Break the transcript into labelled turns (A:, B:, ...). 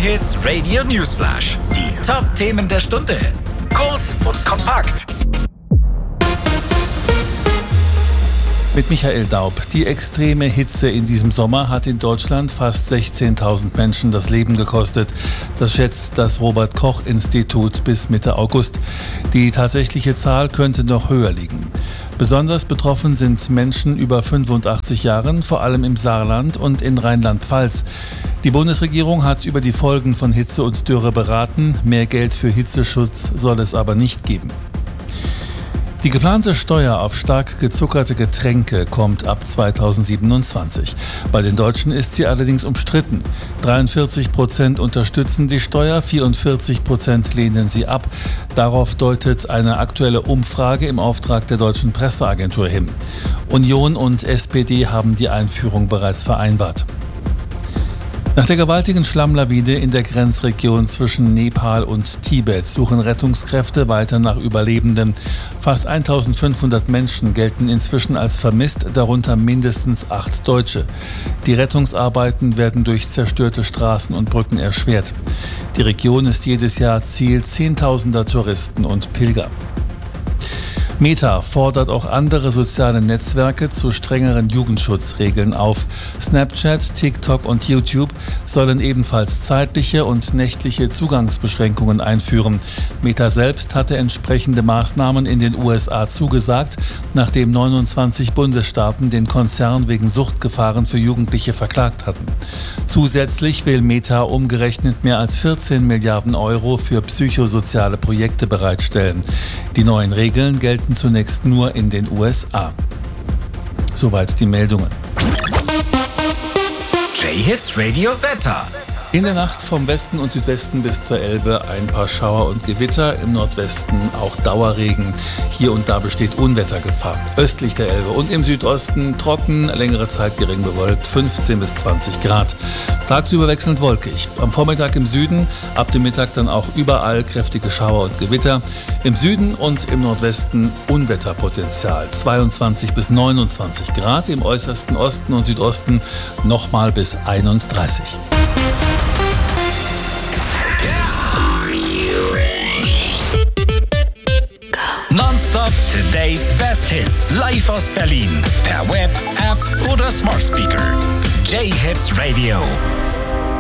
A: J-Hits Radio Newsflash. Die Top-Themen der Stunde. Kurz und kompakt.
B: Mit Michael Daub. Die extreme Hitze in diesem Sommer hat in Deutschland fast 16.000 Menschen das Leben gekostet. Das schätzt das Robert-Koch-Institut bis Mitte August. Die tatsächliche Zahl könnte noch höher liegen. Besonders betroffen sind Menschen über 85 Jahren, vor allem im Saarland und in Rheinland-Pfalz. Die Bundesregierung hat über die Folgen von Hitze und Dürre beraten. Mehr Geld für Hitzeschutz soll es aber nicht geben. Die geplante Steuer auf stark gezuckerte Getränke kommt ab 2027. Bei den Deutschen ist sie allerdings umstritten. 43% unterstützen die Steuer, 44% lehnen sie ab. Darauf deutet eine aktuelle Umfrage im Auftrag der Deutschen Presseagentur hin. Union und SPD haben die Einführung bereits vereinbart. Nach der gewaltigen Schlammlawine in der Grenzregion zwischen Nepal und Tibet suchen Rettungskräfte weiter nach Überlebenden. Fast 1500 Menschen gelten inzwischen als vermisst, darunter mindestens 8 Deutsche. Die Rettungsarbeiten werden durch zerstörte Straßen und Brücken erschwert. Die Region ist jedes Jahr Ziel Zehntausender Touristen und Pilger. Meta fordert auch andere soziale Netzwerke zu strengeren Jugendschutzregeln auf. Snapchat, TikTok und YouTube sollen ebenfalls zeitliche und nächtliche Zugangsbeschränkungen einführen. Meta selbst hatte entsprechende Maßnahmen in den USA zugesagt, nachdem 29 Bundesstaaten den Konzern wegen Suchtgefahren für Jugendliche verklagt hatten. Zusätzlich will Meta umgerechnet mehr als 14 Milliarden Euro für psychosoziale Projekte bereitstellen. Die neuen Regeln gelten zunächst nur in den USA. Soweit die Meldungen.
A: J-Hits Radio Wetter.
B: In der Nacht vom Westen und Südwesten bis zur Elbe ein paar Schauer und Gewitter, im Nordwesten auch Dauerregen. Hier und da besteht Unwettergefahr. Östlich der Elbe und im Südosten trocken, längere Zeit gering bewölkt, 15 bis 20 Grad. Tagsüber wechselnd wolkig. Am Vormittag im Süden, ab dem Mittag dann auch überall kräftige Schauer und Gewitter. Im Süden und im Nordwesten Unwetterpotenzial, 22 bis 29 Grad. Im äußersten Osten und Südosten nochmal bis 31.
A: Nonstop Today's Best Hits. Live aus Berlin. Per Web, App oder Smart Speaker. J-Hits Radio.